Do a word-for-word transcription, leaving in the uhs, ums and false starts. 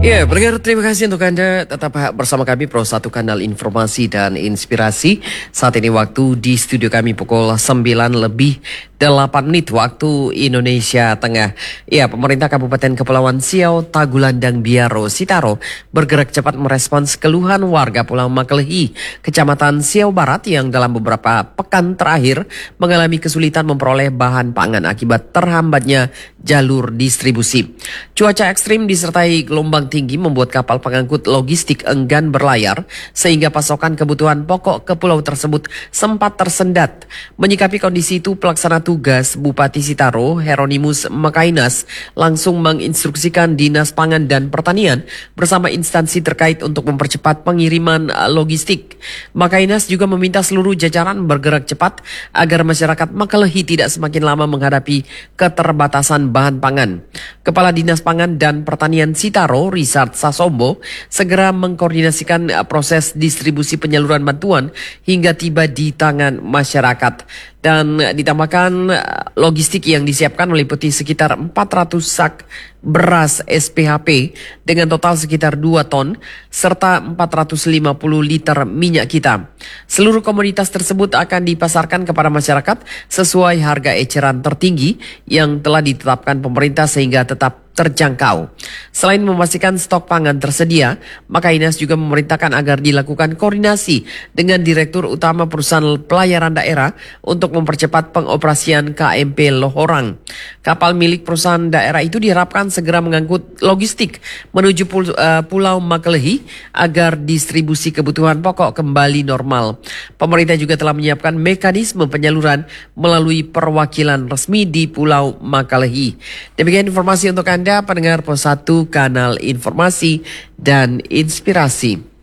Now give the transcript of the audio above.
Ya, pendengar, terima kasih untuk Anda tetap bersama kami Pro satu Kanal Informasi dan Inspirasi. Saat ini waktu di studio kami pukul sembilan lebih delapan menit waktu Indonesia Tengah. Ya, pemerintah Kabupaten Kepulauan Siau, Tagulandang, Biaro, Sitaro bergerak cepat merespons keluhan warga Pulau Makelehi, Kecamatan Siau Barat yang dalam beberapa pekan terakhir mengalami kesulitan memperoleh bahan pangan akibat terhambatnya jalur distribusi. Cuaca ekstrim disertai gelombang tinggi membuat kapal pengangkut logistik enggan berlayar sehingga pasokan kebutuhan pokok ke pulau tersebut sempat tersendat. Menyikapi kondisi itu, pelaksana tugas Bupati Sitaro, Heronimus Makainas, langsung menginstruksikan Dinas Pangan dan Pertanian bersama instansi terkait untuk mempercepat pengiriman logistik. Makainas juga meminta seluruh jajaran bergerak cepat agar masyarakat Makelehi tidak semakin lama menghadapi keterbatasan bahan pangan. Kepala Dinas Pangan dan Pertanian Sitaro, Richard Sasombo, segera mengkoordinasikan proses distribusi penyaluran bantuan hingga tiba di tangan masyarakat. Dan ditambahkan logistik yang disiapkan meliputi sekitar empat ratus sak beras S P H P dengan total sekitar dua ton serta empat ratus lima puluh liter minyak kita. Seluruh komoditas tersebut akan dipasarkan kepada masyarakat sesuai harga eceran tertinggi yang telah ditetapkan pemerintah sehingga tetap terjangkau. Selain memastikan stok pangan tersedia, Makainas juga memerintahkan agar dilakukan koordinasi dengan Direktur Utama Perusahaan Pelayaran Daerah untuk mempercepat pengoperasian K M P Lohorang. Kapal milik perusahaan daerah itu diharapkan segera mengangkut logistik menuju pul uh, Pulau Makelehi agar distribusi kebutuhan pokok kembali normal. Pemerintah juga telah menyiapkan mekanisme penyaluran melalui perwakilan resmi di Pulau Makelehi. Demikian informasi untuk Anda, pendengar Pro satu Kanal Informasi dan Inspirasi.